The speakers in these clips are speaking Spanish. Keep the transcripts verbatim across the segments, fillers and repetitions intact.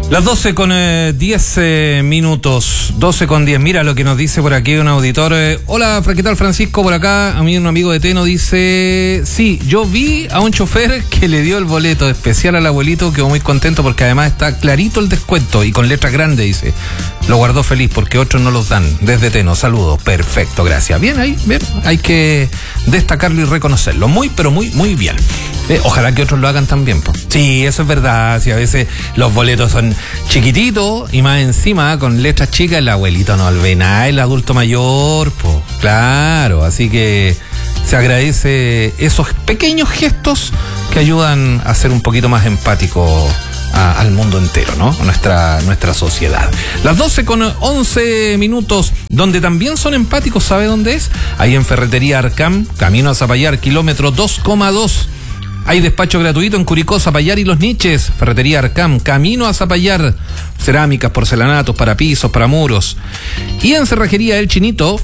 Las doce con diez eh, minutos, doce con diez. Mira lo que nos dice por aquí un auditor. Eh, Hola, ¿qué tal, Francisco? Por acá, a mí un amigo de Teno dice: sí, yo vi a un chofer que le dio el boleto especial al abuelito, quedó muy contento porque además está clarito el descuento y con letra grande, dice. Lo guardó feliz porque otros no los dan. Desde Teno, saludos. Perfecto, gracias. Bien ahí, bien. Hay que destacarlo y reconocerlo. Muy, pero muy, muy bien. Eh, ojalá que otros lo hagan también, pues. Sí, eso es verdad. Si a veces los boletos son chiquititos y más encima con letras chicas, el abuelito no ve nada, el adulto mayor, pues. Claro, así que se agradece esos pequeños gestos que ayudan a ser un poquito más empático a, al mundo entero, ¿no? Nuestra, nuestra sociedad. Las doce con once minutos, donde también son empáticos, ¿sabe dónde es? Ahí en Ferretería Arcam, camino a Zapallar, kilómetro dos coma dos. Hay despacho gratuito en Curicó, Zapallar y Los Niches. Ferretería Arcam, camino a Zapallar. Cerámicas, porcelanatos, para pisos, para muros. Y en Cerrajería El Chinito,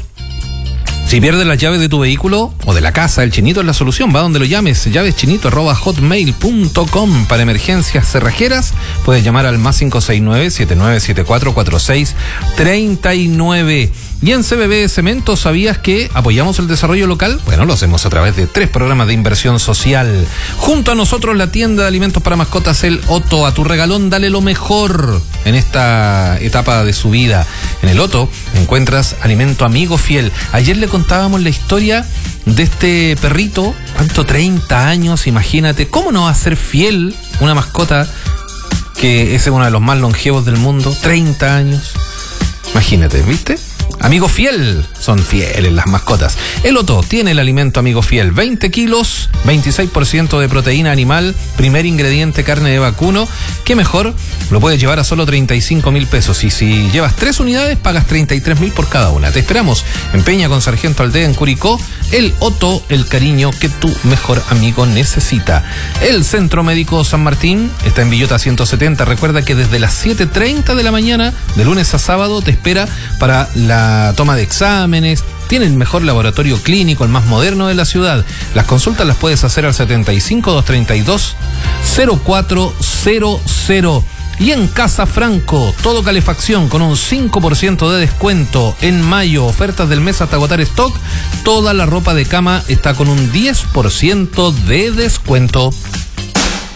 si pierdes las llaves de tu vehículo o de la casa, El Chinito es la solución. Va donde lo llames, llaveschinito arroba hotmail punto com. Para emergencias cerrajeras, puedes llamar al más cinco seis nueve, siete nueve siete cuatro, cuatro seis tres nueve. Y en C B B Cemento, ¿sabías que apoyamos el desarrollo local? Bueno, lo hacemos a través de tres programas de inversión social. Junto a nosotros, la tienda de alimentos para mascotas El Otto. A tu regalón, dale lo mejor en esta etapa de su vida. En El Otto encuentras alimento amigo fiel. Ayer le contábamos la historia de este perrito, ¿cuánto? treinta años, imagínate. ¿Cómo no va a ser fiel una mascota que es uno de los más longevos del mundo? treinta años. Imagínate, ¿viste? Amigo fiel, son fieles las mascotas. El Otto tiene el alimento amigo fiel, veinte kilos, veintiséis por ciento de proteína animal, primer ingrediente carne de vacuno. ¿Qué mejor? Lo puedes llevar a solo treinta y cinco mil pesos y si llevas tres unidades pagas treinta y tres mil por cada una. Te esperamos en Peña con Sargento Aldea en Curicó. El Otto, el cariño que tu mejor amigo necesita. El Centro Médico San Martín está en Villota ciento setenta. Recuerda que desde las siete treinta de la mañana, de lunes a sábado, te espera para la toma de exámenes. Tiene el mejor laboratorio clínico, el más moderno de la ciudad. Las consultas las puedes hacer al setenta y cinco, doscientos treinta y dos, cero cuatro cero cero. Y en Casa Franco, todo calefacción con un cinco por ciento de descuento. En mayo, ofertas del mes hasta agotar stock. Toda la ropa de cama está con un diez por ciento de descuento.